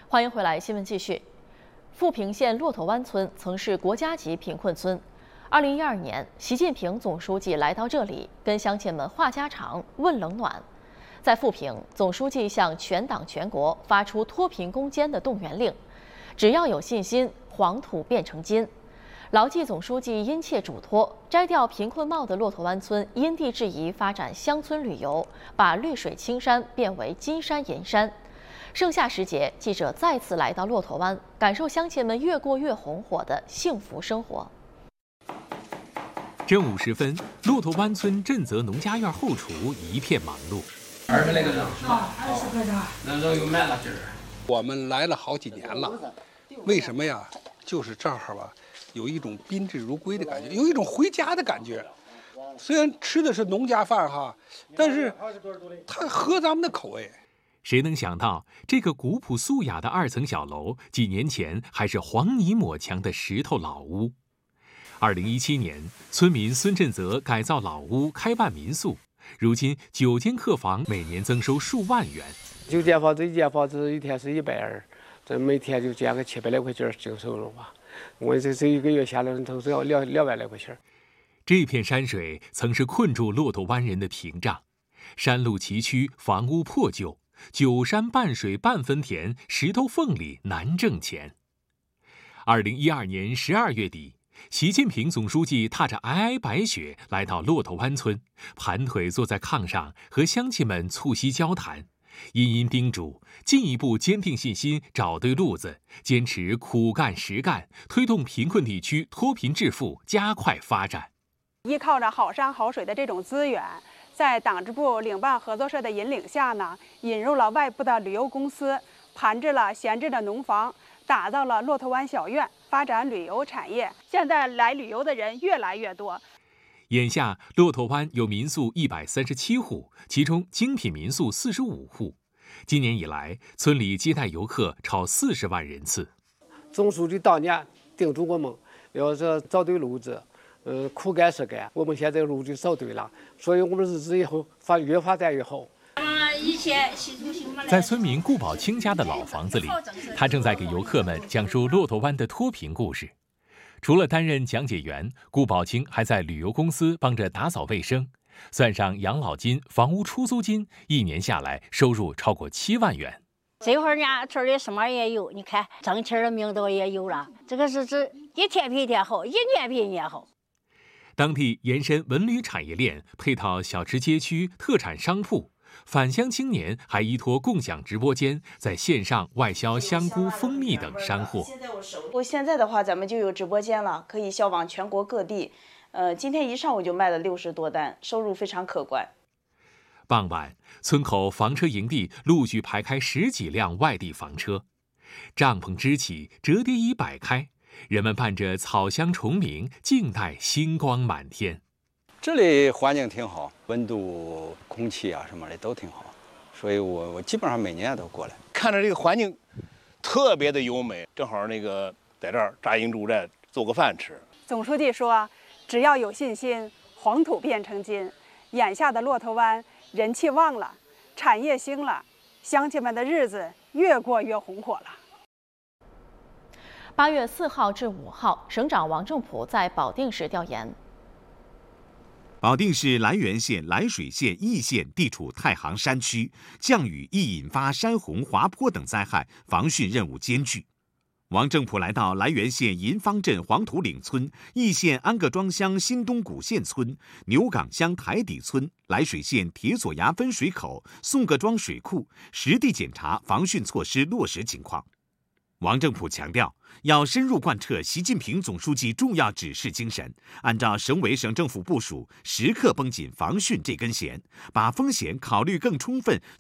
欢迎回来，新闻继续。富平县骆驼湾村曾是国家级贫困村。2012年，习近平总书记来到这里，跟乡亲们话家常、问冷暖。在富平，总书记向全党全国发出脱贫攻坚的动员令：只要有信心，黄土变成金。牢记总书记殷切嘱托，摘掉贫困帽的骆驼湾村因地制宜发展乡村旅游，把绿水青山变为金山银山。盛夏时节，记者再次来到骆驼湾，感受乡亲们越过越红火的幸福生活。 正午时分，骆驼湾村振泽农家院后厨一片忙碌。 20来个人啊，20块钱。 那都有卖了今儿。 我们来了好几年了，为什么呀？就是这儿吧，有一种宾至如归的感觉，有一种回家的感觉。虽然吃的是农家饭哈，但是它合咱们的口味。 谁能想到，这个古朴素雅的2层小楼，几年前还是黄泥抹墙的石头老屋。2017年，村民孙振泽改造老屋，开办民宿，如今9间客房，每年增收数万元。 9间房子，1间房子一天是120，这每天就减个700来块钱净收入吧。我这一个月下来都是要200来块钱。 这片山水曾是困住骆驼湾人的屏障，山路崎岖，房屋破旧。9山半水半分田，石头缝里难挣钱。2012年12月底，习近平总书记踏着皑皑白雪来到骆驼湾村，盘腿坐在炕上和乡亲们促膝交谈，殷叮嘱进一步坚定信心，找对路子，坚持苦干实干，推动贫困地区脱贫致富加快发展。 依靠着好山好水的这种资源，在党支部领办合作社的引领下呢，引入了外部的旅游公司，盘置了闲置的农房，打造了骆驼湾小院，发展旅游产业。现在来旅游的人越来越多。 眼下，骆驼湾有民宿137户，其中精品民宿45户。今年以来，村里接待游客超40万人次。 总书记当年叮嘱我们，要是找对路子。苦干实干，我们现在路就找对了，所以我们日子以后越发展越好。 在村民顾宝清家的老房子里，他正在给游客们讲述骆驼湾的脱贫故事。除了担任讲解员，顾宝清还在旅游公司帮着打扫卫生，算上养老金、房屋出租金，一年下来收入超过7万元。 这会儿呢，村里什么也有，你看挣钱的名头也有了，这个是一天比一天好，一年比一年好。 当地延伸文旅产业链，配套小吃街区、特产商铺，返乡青年还依托共享直播间，在线上外销香菇、蜂蜜等山货。 现在的话，咱们就有直播间了，可以销往全国各地。今天一上午就卖了60多单，收入非常可观。 傍晚，村口房车营地陆续排开10几辆外地房车，帐篷支起，折叠椅摆开。人们伴着草香虫鸣，静待星光满天。 这里环境挺好，温度、空气啊什么的都挺好，所以我基本上每年都过来。 看着这个环境特别的优美，正好在这儿扎营驻寨，做个饭吃。 总书记说，只要有信心，黄土变成金。眼下的骆驼湾人气旺了，产业兴了，乡亲们的日子越过越红火了。 8月4号至5号，省长王正普在保定市调研。 保定市涞源县涞水县易县地处太行山区，降雨易引发山洪、滑坡等灾害，防汛任务艰巨。王正普来到涞源县银方镇黄土岭村、易县安各庄乡新东古县村、牛岗乡台底村、涞水县铁索崖分水口、宋各庄水库，实地检查防汛措施落实情况。王正普强调，要深入贯彻习近平总书记重要指示精神，按照省委省政府部署，时刻绷紧防汛这根弦，把风险考虑更充分，